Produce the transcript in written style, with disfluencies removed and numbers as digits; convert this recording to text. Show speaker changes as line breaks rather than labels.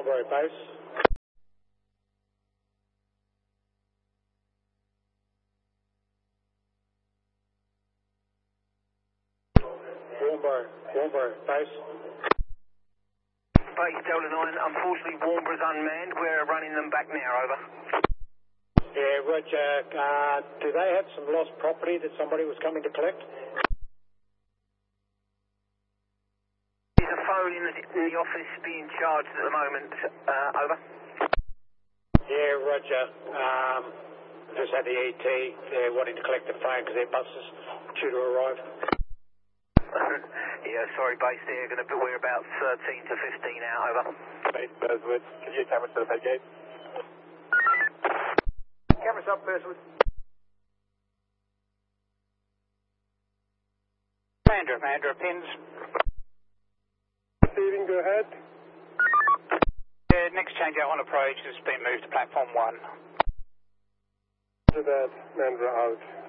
Warnbro base. Warnbro base.
Base Delta 9, unfortunately Warnbro's unmanned. We're running them back now, over.
Yeah, Roger. Do they have some lost property that somebody was coming to collect?
There's a phone in the office being charged at the moment, over.
Yeah, Roger. Just had the ET. They're wanting to collect the phone because their bus is due to arrive.
Yeah, sorry, base, we're about 13 to 15 now, over.
Base Burswood, can you cameras to the head gate?
Cameras up, Burswood.
Mandra, pins.
Receiving, go ahead.
Next change out on approach has been moved to platform 1.
To that, Mandra out.